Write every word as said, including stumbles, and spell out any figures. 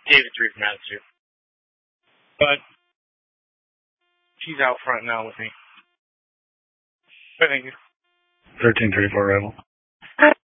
Gave it three from attitude. But she's out front now with me. But thank you. thirteen thirty-four rival.